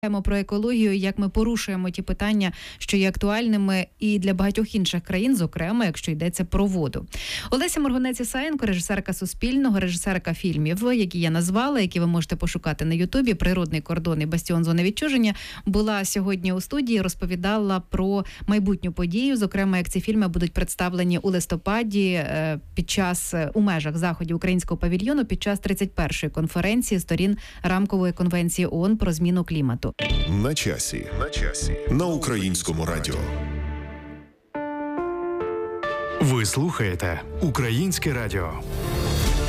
Про екологію, як ми порушуємо ті питання, що є актуальними і для багатьох інших країн, зокрема, якщо йдеться про воду. Олеся Моргунець-Ісаєнко, режисерка Суспільного, режисерка фільмів, які я назвала, які ви можете пошукати на Ютубі, «Природний кордон» і «Бастіон зони відчуження», була сьогодні у студії, розповідала про майбутню подію, зокрема, як ці фільми будуть представлені у листопаді у межах заходів Українського павільйону під час 31-ї конференції сторін Рамкової конвенції ООН про зміну клімату. На часі. На Українському радіо. Ви слухаєте Українське радіо.